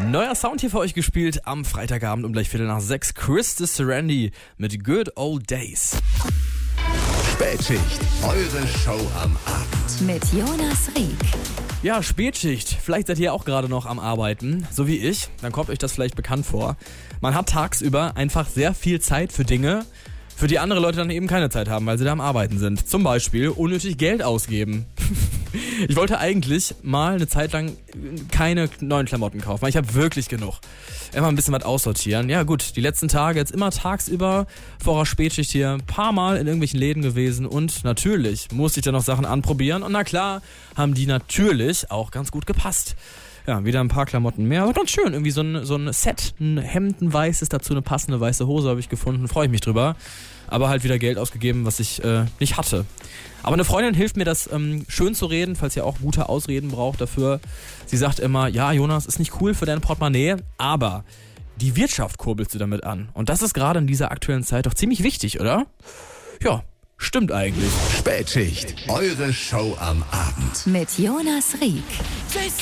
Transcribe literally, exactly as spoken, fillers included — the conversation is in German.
Neuer Sound hier für euch gespielt am Freitagabend um gleich Viertel nach sechs. Chris de Serendy mit Good Old Days. Spätschicht, eure Show am Abend. Mit Jonas Rieck. Ja, Spätschicht. Vielleicht seid ihr auch gerade noch am Arbeiten, so wie ich. Dann kommt euch das vielleicht bekannt vor. Man hat tagsüber einfach sehr viel Zeit für Dinge, für die andere Leute dann eben keine Zeit haben, weil sie da am Arbeiten sind. Zum Beispiel unnötig Geld ausgeben. Ich wollte eigentlich mal eine Zeit lang keine neuen Klamotten kaufen, weil ich habe wirklich genug. Immer ein bisschen was aussortieren. Ja gut, die letzten Tage jetzt immer tagsüber vor der Spätschicht hier ein paar Mal in irgendwelchen Läden gewesen und natürlich musste ich dann noch Sachen anprobieren und na klar haben die natürlich auch ganz gut gepasst. Ja, wieder ein paar Klamotten mehr, aber ganz schön, irgendwie so ein, so ein Set, ein Hemd, ein weißes, dazu eine passende weiße Hose habe ich gefunden, freue ich mich drüber. Aber halt wieder Geld ausgegeben, was ich äh, nicht hatte. Aber eine Freundin hilft mir, das ähm, schön zu reden, falls ihr auch gute Ausreden braucht dafür. Sie sagt immer, ja Jonas, ist nicht cool für dein Portemonnaie, aber die Wirtschaft kurbelst du damit an. Und das ist gerade in dieser aktuellen Zeit doch ziemlich wichtig, oder? Ja, stimmt eigentlich. Spätschicht, eure Show am Abend. Mit Jonas Rieck.